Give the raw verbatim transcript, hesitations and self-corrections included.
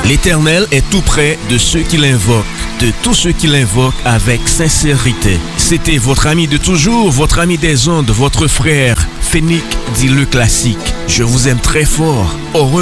L'Éternel est tout près de ceux qui l'invoquent, de tous ceux qui l'invoquent avec sincérité. C'était votre ami de toujours, votre ami des ondes, votre frère, Phénique dit le classique. Je vous aime très fort. Au revoir.